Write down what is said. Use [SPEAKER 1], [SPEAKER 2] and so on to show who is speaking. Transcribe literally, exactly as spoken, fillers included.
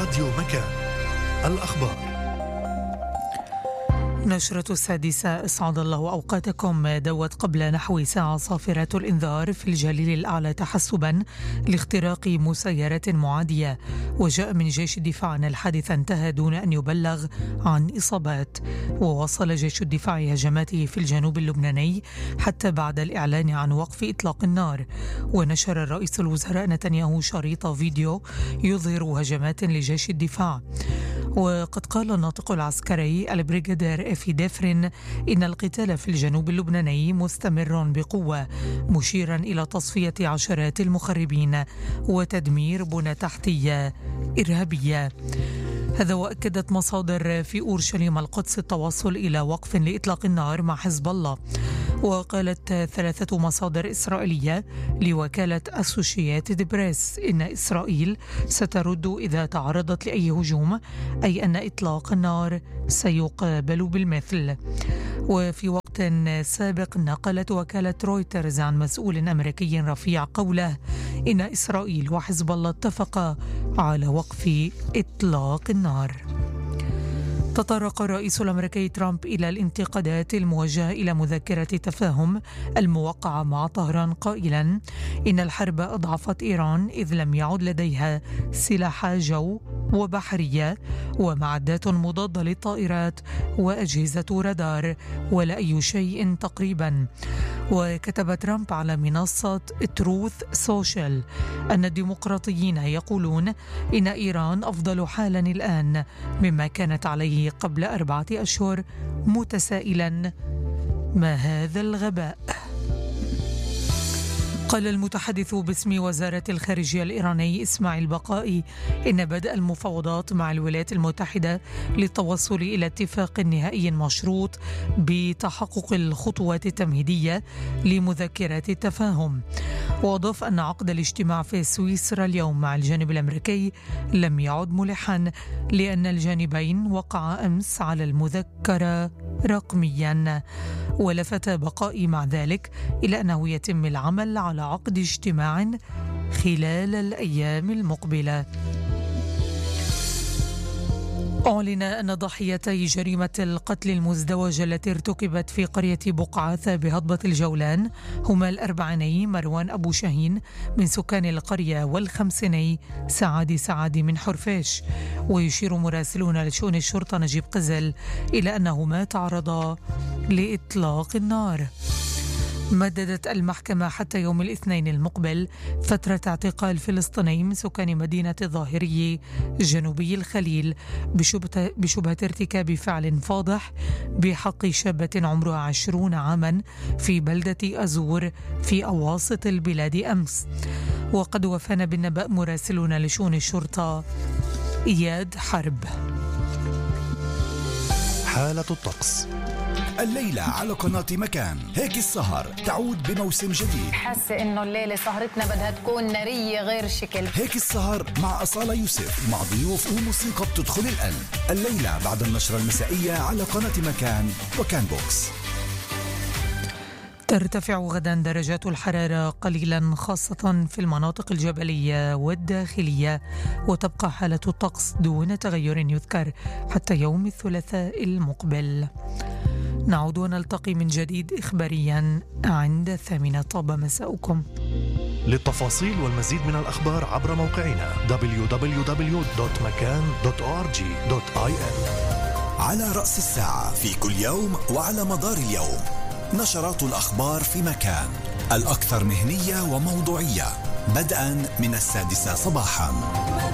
[SPEAKER 1] راديو مكان. الأخبار.
[SPEAKER 2] نشرة السادسة. أسعد الله أوقاتكم. دوت قبل نحو ساعة صافرة الإنذار في الجليل الأعلى تحسبا لاختراق مسيرة معادية، وجاء من جيش الدفاع أن الحادث انتهى دون أن يبلغ عن إصابات. وواصل جيش الدفاع هجماته في الجنوب اللبناني حتى بعد الإعلان عن وقف إطلاق النار. ونشر الرئيس الوزراء نتنياهو شريط فيديو يظهر هجمات لجيش الدفاع. وقد قال الناطق العسكري البريغادير إفي ديفرين إن القتال في الجنوب اللبناني مستمر بقوة، مشيرا إلى تصفية عشرات المخربين وتدمير بنى تحتية إرهابية. هذا وأكدت مصادر في أورشليم القدس التوصل إلى وقف لإطلاق النار مع حزب الله. وقالت ثلاثة مصادر إسرائيلية لوكالة أسوشياتد بريس إن إسرائيل سترد إذا تعرضت لأي هجوم، أي أن إطلاق النار سيقابل بالمثل. وفي وقت سابق نقلت وكالة رويترز عن مسؤول أمريكي رفيع قوله إن إسرائيل وحزب الله اتفقا على وقف إطلاق النار. تطرق الرئيس الأمريكي ترامب إلى الانتقادات الموجهة إلى مذكرة تفاهم الموقعة مع طهران، قائلا إن الحرب أضعفت إيران إذ لم يعد لديها سلاح جو وبحرية ومعدات مضادة للطائرات وأجهزة رادار ولا أي شيء تقريبا. وكتب ترامب على منصة تروث سوشيال أن الديمقراطيين يقولون إن إيران أفضل حالا الآن مما كانت عليه قبل أربعة أشهر، متسائلا ما هذا الغباء. قال المتحدث باسم وزارة الخارجية الإيراني إسماعيل بقائي إن بدء المفاوضات مع الولايات المتحدة للتوصل إلى اتفاق نهائي مشروط بتحقق الخطوات التمهيدية لمذكرة التفاهم. وأضاف أن عقد الاجتماع في سويسرا اليوم مع الجانب الأمريكي لم يعد ملحا، لأن الجانبين وقعا أمس على المذكرة رقميا. ولفت بقائي مع ذلك إلى أنه يتم العمل على عقد اجتماع خلال الأيام المقبلة. أعلن أن ضحيتي جريمة القتل المزدوجة التي ارتكبت في قرية بقعاثة بهضبة الجولان هما الأربعيني مروان أبو شاهين من سكان القرية والخمسيني سعادي سعادي من حرفيش. ويشير مراسلون لشؤون الشرطة نجيب قزل إلى أنهما تعرضا لإطلاق النار. مددت المحكمة حتى يوم الاثنين المقبل فترة اعتقال فلسطيني من سكان مدينة الظاهرية جنوبي الخليل بشبهة, بشبهة ارتكاب فعل فاضح بحق شابة عمرها عشرون عاما في بلدة أزور في أواسط البلاد أمس. وقد وفانا بالنبأ مراسلون لشؤون الشرطة إياد حرب.
[SPEAKER 1] حالة الطقس
[SPEAKER 3] الليلة على قناة مكان. هيك السهر تعود بموسم جديد.
[SPEAKER 4] حاسة إنه الليلة سهرتنا بدها تكون نارية غير شكل.
[SPEAKER 3] هيك السهر مع أصالة يوسف مع ضيوف وموسيقى بتدخل القلب. الليلة بعد النشرة المسائية على قناة مكان وكان بوكس.
[SPEAKER 2] ترتفع غدا درجات الحرارة قليلا خاصة في المناطق الجبلية والداخلية، وتبقى حالة الطقس دون تغير يذكر حتى يوم الثلاثاء المقبل. نعود ونلتقي من جديد إخباريا عند الثامنة. طاب مساؤكم.
[SPEAKER 1] للتفاصيل والمزيد من الأخبار عبر موقعنا دبليو دبليو دبليو دوت مكان دوت أو آر جي دوت آي إن.
[SPEAKER 3] على رأس الساعة في كل يوم وعلى مدار اليوم نشرات الأخبار في مكان، الأكثر مهنية وموضوعية، بدءا من السادسة صباحا.